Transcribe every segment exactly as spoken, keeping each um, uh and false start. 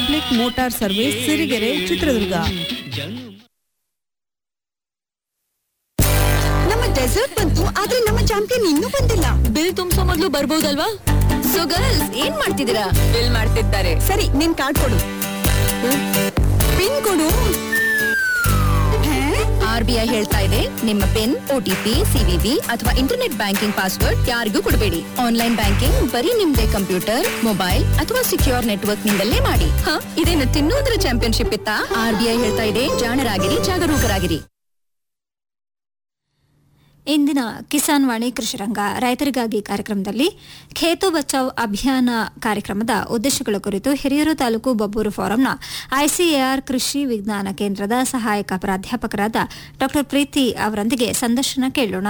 Public motor service, Sirigere, Chitradurga. ನಮ್ಮ dessert ಬಂತು, ಆದ್ರೆ ನಮ್ಮ ಚಾಂಪಿಯನ್ ಇನ್ನೂ ಬಂದಿಲ್ಲ. ಬಿಲ್ ತುಂಬಿಸೋ ಮೊದಲು ಬರ್ಬೋದಲ್ವಾ? ಸೊ ಗರ್ಲ್ಸ್ ಏನ್ ಮಾಡ್ತಿದ್ದೀರಾ? ಬಿಲ್ ಮಾಡ್ತಿದ್ದಾರೆ. ಸರಿ, ನಿನ್ ಕಾರ್ಡ್ ಕೊಡು. ಪಿನ್ ಕೊಡು. ಆರ್ ಬಿ ಐ ಹೇಳ್ತಾ ಇದೆ, ನಿಮ್ಮ ಪಿನ್, ಓಟಿಪಿ, ಸಿವಿವಿ ಅಥವಾ ಇಂಟರ್ನೆಟ್ ಬ್ಯಾಂಕಿಂಗ್ ಪಾಸ್ವರ್ಡ್ ಯಾರಿಗೂ ಕೊಡಬೇಡಿ. ಆನ್ಲೈನ್ ಬ್ಯಾಂಕಿಂಗ್ ಬರೀ ನಿಮ್ದೇ ಕಂಪ್ಯೂಟರ್, ಮೊಬೈಲ್ ಅಥವಾ ಸಿಕ್ಯೂರ್ ನೆಟ್ವರ್ಕ್ ನಿಂದಲೇ ಮಾಡಿ. ಹ, ಇದೇನು ತಿನ್ನೋದ್ರ ಚಾಂಪಿಯನ್ಶಿಪ್ ಇತ್ತಾ? ಆರ್ ಬಿ ಐ ಹೇಳ್ತಾ ಇದೆ, ಜಾಣರಾಗಿರಿ, ಜಾಗರೂಕರಾಗಿರಿ. ಇಂದಿನ ಕಿಸಾನ್ ವಾಣಿ ಕೃಷಿರಂಗ ರೈತರಿಗಾಗಿ ಕಾರ್ಯಕ್ರಮದಲ್ಲಿ ಖೇತು ಬಚಾವ್ ಅಭಿಯಾನ ಕಾರ್ಯಕ್ರಮದ ಉದ್ದೇಶಗಳ ಕುರಿತು ಹಿರಿಯೂರು ತಾಲೂಕು ಬಬ್ಬೂರು ಫಾರಂನ ಐಸಿಎಆರ್ ಕೃಷಿ ವಿಜ್ಞಾನ ಕೇಂದ್ರದ ಸಹಾಯಕ ಪ್ರಾಧ್ಯಾಪಕರಾದ ಡಾ ಪ್ರೀತಿ ಅವರೊಂದಿಗೆ ಸಂದರ್ಶನ ಕೇಳೋಣ.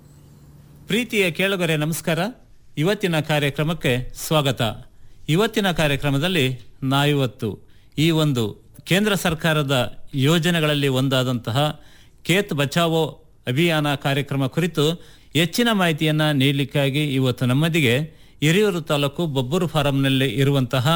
ಪ್ರೀತಿಯ ಕೇಳುಗರೆ ನಮಸ್ಕಾರ. ಇವತ್ತಿನ ಕಾರ್ಯಕ್ರಮಕ್ಕೆ ಸ್ವಾಗತ. ಇವತ್ತಿನ ಕಾರ್ಯಕ್ರಮದಲ್ಲಿ ನಾವಿವತ್ತು ಈ ಒಂದು ಕೇಂದ್ರ ಸರ್ಕಾರದ ಯೋಜನೆಗಳಲ್ಲಿ ಒಂದಾದಂತಹ ಖೇತ್ ಬಚಾವೋ ಅಭಿಯಾನ ಕಾರ್ಯಕ್ರಮ ಕುರಿತು ಹೆಚ್ಚಿನ ಮಾಹಿತಿಯನ್ನು ನೀಡಲಿಕ್ಕಾಗಿ ಇವತ್ತು ನಮ್ಮೊಂದಿಗೆ ಹಿರಿಯೂರು ತಾಲೂಕು ಬಬ್ಬೂರು ಫಾರಂನಲ್ಲಿ ಇರುವಂತಹ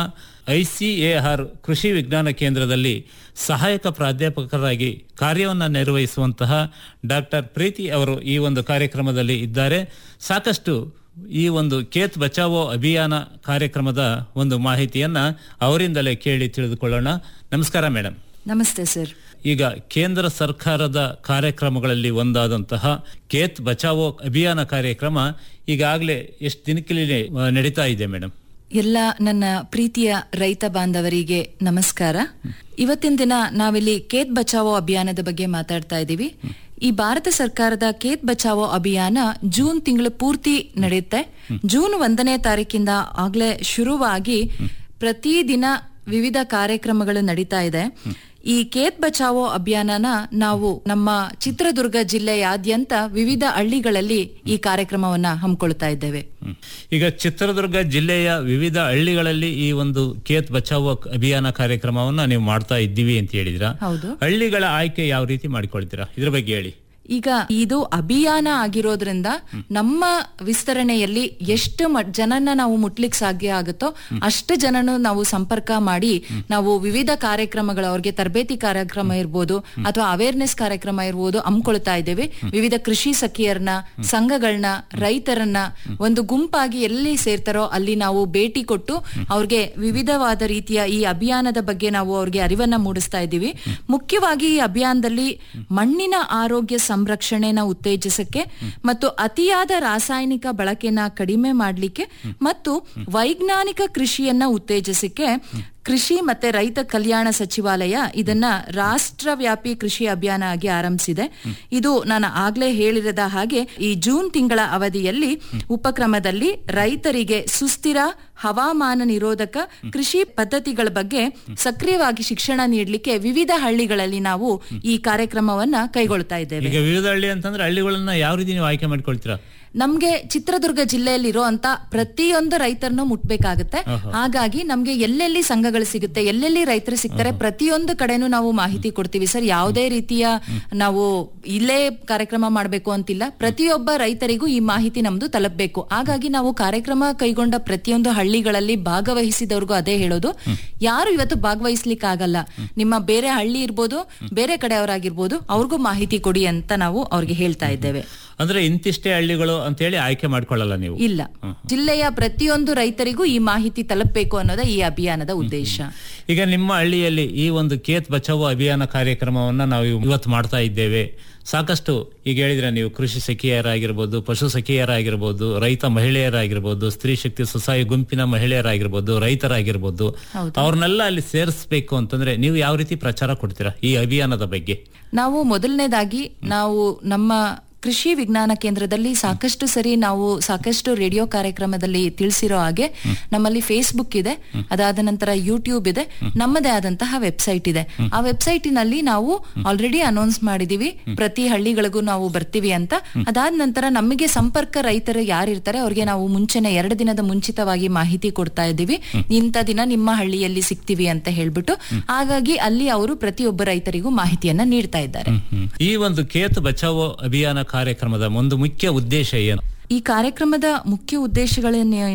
ಐಸಿಎಆರ್ ಕೃಷಿ ವಿಜ್ಞಾನ ಕೇಂದ್ರದಲ್ಲಿ ಸಹಾಯಕ ಪ್ರಾಧ್ಯಾಪಕರಾಗಿ ಕಾರ್ಯವನ್ನು ನಿರ್ವಹಿಸುವಂತಹ ಡಾಕ್ಟರ್ ಪ್ರೀತಿ ಅವರು ಈ ಒಂದು ಕಾರ್ಯಕ್ರಮದಲ್ಲಿ ಇದ್ದಾರೆ. ಸಾಕಷ್ಟು ಈ ಒಂದು ಖೇತ್ ಬಚಾವೋ ಅಭಿಯಾನ ಕಾರ್ಯಕ್ರಮದ ಒಂದು ಮಾಹಿತಿಯನ್ನ ಅವರಿಂದಲೇ ಕೇಳಿ ತಿಳಿದುಕೊಳ್ಳೋಣ. ನಮಸ್ಕಾರ ಮೇಡಮ್. ನಮಸ್ತೆ ಸರ್. ಈಗ ಕೇಂದ್ರ ಸರ್ಕಾರದ ಕಾರ್ಯಕ್ರಮಗಳಲ್ಲಿ ಒಂದಾದಂತಹ ಖೇತ್ ಬಚಾವೋ ಅಭಿಯಾನ ಕಾರ್ಯಕ್ರಮ ಈಗಾಗಲೇ ಎಷ್ಟು ದಿನಕ್ಕೆ ನಡೀತಾ ಇದೆ ಮೇಡಮ್? ಎಲ್ಲ ನನ್ನ ಪ್ರೀತಿಯ ರೈತ ಬಾಂಧವರಿಗೆ ನಮಸ್ಕಾರ. ಇವತ್ತಿನ ದಿನ ನಾವಿಲ್ಲಿ ಖೇತ್ ಬಚಾವೋ ಅಭಿಯಾನದ ಬಗ್ಗೆ ಮಾತಾಡ್ತಾ ಇದ್ದೀವಿ. ಈ ಭಾರತ ಸರ್ಕಾರದ ಖೇತ್ ಬಚಾವೋ ಅಭಿಯಾನ ಜೂನ್ ತಿಂಗಳು ಪೂರ್ತಿ ನಡೆಯುತ್ತೆ. ಜೂನ್ ಒಂದನೇ ತಾರೀಕಿಂದ ಆಗ್ಲೇ ಶುರುವಾಗಿ ಪ್ರತಿದಿನ ವಿವಿಧ ಕಾರ್ಯಕ್ರಮಗಳು ನಡೀತಾ ಇದೆ. ಈ ಖೇತ್ ಬಚಾವೋ ಅಭಿಯಾನನ ನಾವು ನಮ್ಮ ಚಿತ್ರದುರ್ಗ ಜಿಲ್ಲೆಯಾದ್ಯಂತ ವಿವಿಧ ಹಳ್ಳಿಗಳಲ್ಲಿ ಈ ಕಾರ್ಯಕ್ರಮವನ್ನ ಹಮ್ಮಿಕೊಳ್ತಾ ಇದ್ದೇವೆ. ಈಗ ಚಿತ್ರದುರ್ಗ ಜಿಲ್ಲೆಯ ವಿವಿಧ ಹಳ್ಳಿಗಳಲ್ಲಿ ಈ ಒಂದು ಖೇತ್ ಬಚಾವೋ ಅಭಿಯಾನ ಕಾರ್ಯಕ್ರಮವನ್ನ ನೀವು ಮಾಡ್ತಾ ಇದ್ದೀವಿ ಅಂತ ಹೇಳಿದ್ರ, ಹೌದು. ಹಳ್ಳಿಗಳ ಆಯ್ಕೆ ಯಾವ ರೀತಿ ಮಾಡಿಕೊಳ್ತೀರಾ, ಇದ್ರ ಬಗ್ಗೆ ಹೇಳಿ. ಈಗ ಇದು ಅಭಿಯಾನ ಆಗಿರೋದ್ರಿಂದ ನಮ್ಮ ವಿಸ್ತರಣೆಯಲ್ಲಿ ಎಷ್ಟು ಜನನ ನಾವು ಮುಟ್ಲಿಕ್ಕೆ ಸಾಧ್ಯ ಆಗುತ್ತೋ ಅಷ್ಟು ಜನನು ನಾವು ಸಂಪರ್ಕ ಮಾಡಿ ನಾವು ವಿವಿಧ ಕಾರ್ಯಕ್ರಮಗಳು, ಅವ್ರಿಗೆ ತರಬೇತಿ ಕಾರ್ಯಕ್ರಮ ಇರ್ಬೋದು ಅಥವಾ ಅವೇರ್ನೆಸ್ ಕಾರ್ಯಕ್ರಮ ಇರ್ಬೋದು ಹಮ್ಮಿಕೊಳ್ತಾ ಇದ್ದೇವೆ. ವಿವಿಧ ಕೃಷಿ ಸಖಿಯರನ್ನ, ಸಂಘಗಳನ್ನ, ರೈತರನ್ನ ಒಂದು ಗುಂಪಾಗಿ ಎಲ್ಲಿ ಸೇರ್ತಾರೋ ಅಲ್ಲಿ ನಾವು ಭೇಟಿ ಕೊಟ್ಟು ಅವ್ರಿಗೆ ವಿವಿಧವಾದ ರೀತಿಯ ಈ ಅಭಿಯಾನದ ಬಗ್ಗೆ ನಾವು ಅವ್ರಿಗೆ ಅರಿವನ್ನ ಮೂಡಿಸ್ತಾ ಇದ್ದೀವಿ. ಮುಖ್ಯವಾಗಿ ಈ ಅಭಿಯಾನದಲ್ಲಿ ಮಣ್ಣಿನ ಆರೋಗ್ಯ ಸಂರಕ್ಷಣೆನ ಉತ್ತೇಜಿಸಕ್ಕೆ ಮತ್ತು ಅತಿಯಾದ ರಾಸಾಯನಿಕ ಬಳಕೆನ ಕಡಿಮೆ ಮಾಡಲಿಕ್ಕೆ ಮತ್ತು ವೈಜ್ಞಾನಿಕ ಕೃಷಿಯನ್ನ ಉತ್ತೇಜಿಸಕ್ಕೆ ಕೃಷಿ ಮತ್ತೆ ರೈತ ಕಲ್ಯಾಣ ಸಚಿವಾಲಯ ಇದನ್ನ ರಾಷ್ಟ್ರವ್ಯಾಪಿ ಕೃಷಿ ಅಭಿಯಾನ ಆಗಿ ಆರಂಭಿಸಿದೆ. ಇದು ನಾನು ಆಗ್ಲೇ ಹೇಳಿರದ ಹಾಗೆ ಈ ಜೂನ್ ತಿಂಗಳ ಅವಧಿಯಲ್ಲಿ ಉಪಕ್ರಮದಲ್ಲಿ ರೈತರಿಗೆ ಸುಸ್ಥಿರ ಹವಾಮಾನ ನಿರೋಧಕ ಕೃಷಿ ಪದ್ಧತಿಗಳ ಬಗ್ಗೆ ಸಕ್ರಿಯವಾಗಿ ಶಿಕ್ಷಣ ನೀಡಲಿಕ್ಕೆ ವಿವಿಧ ಹಳ್ಳಿಗಳಲ್ಲಿ ನಾವು ಈ ಕಾರ್ಯಕ್ರಮವನ್ನ ಕೈಗೊಳ್ತಾ ಇದ್ದೇವೆ. ಈಗ ವಿವಿಧ ಹಳ್ಳಿ ಅಂತಂದ್ರೆ ಹಳ್ಳಿಗಳನ್ನ ಯಾವ ರೀತಿ ನೀವು ಆಯ್ಕೆ ಮಾಡ್ಕೊಳ್ತೀರಾ? ನಮ್ಗೆ ಚಿತ್ರದುರ್ಗ ಜಿಲ್ಲೆಯಲ್ಲಿ ಇರುವಂತ ಪ್ರತಿಯೊಂದು ರೈತರನ್ನು ಮುಟ್ಬೇಕಾಗುತ್ತೆ. ಹಾಗಾಗಿ ನಮ್ಗೆ ಎಲ್ಲೆಲ್ಲಿ ಸಂಘಗಳು ಸಿಗುತ್ತೆ, ಎಲ್ಲೆಲ್ಲಿ ರೈತರು ಸಿಗ್ತಾರೆ, ಪ್ರತಿಯೊಂದು ಕಡೆನೂ ನಾವು ಮಾಹಿತಿ ಕೊಡ್ತೀವಿ ಸರ್. ಯಾವುದೇ ರೀತಿಯ ನಾವು ಇಲ್ಲೇ ಕಾರ್ಯಕ್ರಮ ಮಾಡಬೇಕು ಅಂತಿಲ್ಲ. ಪ್ರತಿಯೊಬ್ಬ ರೈತರಿಗೂ ಈ ಮಾಹಿತಿ ನಮ್ದು ತಲುಪಬೇಕು. ಹಾಗಾಗಿ ನಾವು ಕಾರ್ಯಕ್ರಮ ಕೈಗೊಂಡ ಪ್ರತಿಯೊಂದು ಹಳ್ಳಿಗಳಲ್ಲಿ ಭಾಗವಹಿಸಿದವ್ರಿಗೂ ಅದೇ ಹೇಳೋದು, ಯಾರು ಇವತ್ತು ಭಾಗವಹಿಸ್ಲಿಕ್ಕೆ ಆಗಲ್ಲ, ನಿಮ್ಮ ಬೇರೆ ಹಳ್ಳಿ ಇರ್ಬೋದು, ಬೇರೆ ಕಡೆಯವರಾಗಿರ್ಬೋದು, ಅವ್ರಿಗೂ ಮಾಹಿತಿ ಕೊಡಿ ಅಂತ ನಾವು ಅವ್ರಿಗೆ ಹೇಳ್ತಾ ಇದ್ದೇವೆ. ಅಂದ್ರೆ ಇಂತಿಷ್ಟೇ ಹಳ್ಳಿಗಳು ಅಂತ ಹೇಳಿ ಆಯ್ಕೆ ಮಾಡ್ಕೊಳ್ಳಲ್ಲ ನೀವು? ಇಲ್ಲ, ಜಿಲ್ಲೆಯ ಪ್ರತಿಯೊಂದು ರೈತರಿಗೂ ಈ ಮಾಹಿತಿ ತಲುಪಬೇಕು ಅನ್ನೋದ ಈ ಅಭಿಯಾನದ ಉದ್ದೇಶ. ಈಗ ನಿಮ್ಮ ಹಳ್ಳಿಯಲ್ಲಿ ಈ ಒಂದು ಖೇತ್ ಬಚಾವೋ ಅಭಿಯಾನ ಕಾರ್ಯಕ್ರಮವನ್ನ ನಾವು ಇವತ್ತು ಮಾಡ್ತಾ ಇದ್ದೇವೆ. ಸಾಕಷ್ಟು ಈಗ ಹೇಳಿದ್ರೆ ನೀವು ಕೃಷಿ ಸಖಿಯರಾಗಿರ್ಬೋದು, ಪಶು ಸಖಿಯರಾಗಿರ್ಬೋದು, ರೈತ ಮಹಿಳೆಯರಾಗಿರ್ಬೋದು, ಸ್ತ್ರೀ ಶಕ್ತಿ ಸ್ವಸಹಾಯ ಗುಂಪಿನ ಮಹಿಳೆಯರಾಗಿರ್ಬೋದು, ರೈತರಾಗಿರ್ಬೋದು, ಅವ್ರನ್ನೆಲ್ಲ ಅಲ್ಲಿ ಸೇರಿಸಬೇಕು ಅಂತಂದ್ರೆ ನೀವು ಯಾವ ರೀತಿ ಪ್ರಚಾರ ಕೊಡ್ತೀರಾ ಈ ಅಭಿಯಾನದ ಬಗ್ಗೆ? ನಾವು ಮೊದಲನೇದಾಗಿ ನಾವು ನಮ್ಮ ಕೃಷಿ ವಿಜ್ಞಾನ ಕೇಂದ್ರದಲ್ಲಿ ಸಾಕಷ್ಟು ಸರಿ ನಾವು ಸಾಕಷ್ಟು ರೇಡಿಯೋ ಕಾರ್ಯಕ್ರಮದಲ್ಲಿ ತಿಳಿಸಿರೋ ಹಾಗೆ ನಮ್ಮಲ್ಲಿ ಫೇಸ್ಬುಕ್ ಇದೆ, ಅದಾದ ನಂತರ ಯೂಟ್ಯೂಬ್ ಇದೆ, ನಮ್ಮದೇ ಆದಂತಹ ವೆಬ್ಸೈಟ್ ಇದೆ. ಆ ವೆಬ್ಸೈಟಿನಲ್ಲಿ ನಾವು ಆಲ್ರೆಡಿ ಅನೌನ್ಸ್ ಮಾಡಿದೀವಿ ಪ್ರತಿ ಹಳ್ಳಿಗಳಿಗೂ ನಾವು ಬರ್ತೀವಿ ಅಂತ. ಅದಾದ ನಂತರ ನಮಗೆ ಸಂಪರ್ಕ ರೈತರು ಯಾರಿರ್ತಾರೆ ಅವ್ರಿಗೆ ನಾವು ಮುಂಚೆನೆ ಎರಡು ದಿನದ ಮುಂಚಿತವಾಗಿ ಮಾಹಿತಿ ಕೊಡ್ತಾ ಇದ್ದೀವಿ, ಇಂಥ ದಿನ ನಿಮ್ಮ ಹಳ್ಳಿಯಲ್ಲಿ ಸಿಗ್ತೀವಿ ಅಂತ ಹೇಳ್ಬಿಟ್ಟು. ಹಾಗಾಗಿ ಅಲ್ಲಿ ಅವರು ಪ್ರತಿಯೊಬ್ಬ ರೈತರಿಗೂ ಮಾಹಿತಿಯನ್ನ ನೀಡ್ತಾ ಇದ್ದಾರೆ. ಈ ಒಂದು ಖೇತ್ ಬಚಾವೋ ಅಭಿಯಾನ ಕಾರ್ಯಕ್ರಮದ ಒಂದು ಮುಖ್ಯ ಉದ್ದೇಶ ಏನು? ಈ ಕಾರ್ಯಕ್ರಮದ ಮುಖ್ಯ ಉದ್ದೇಶಗಳೇನು